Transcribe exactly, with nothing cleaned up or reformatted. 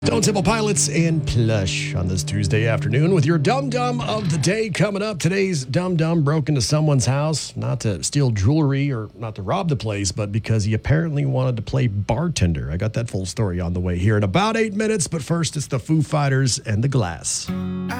Stone Temple Pilots and Plush on this Tuesday afternoon with your Dum Dum of the day coming up. Today's Dum Dum broke into someone's house, not to steal jewelry or not to rob the place, but because he apparently wanted to play bartender. I got that full story on the way here in about eight minutes, but first it's the Foo Fighters and The Glass.